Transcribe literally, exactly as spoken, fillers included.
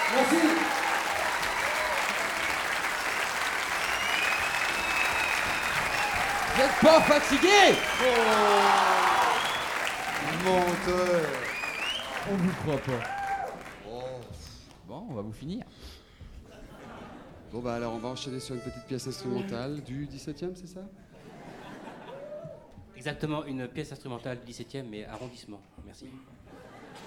Merci. Vous êtes pas fatigué? Oh, menteur. On vous croit pas. Oh. Bon, on va vous finir. Bon bah alors on va enchaîner sur une petite pièce instrumentale du dix-septième, c'est ça? Exactement, une pièce instrumentale du dix-septième, mais arrondissement. Merci.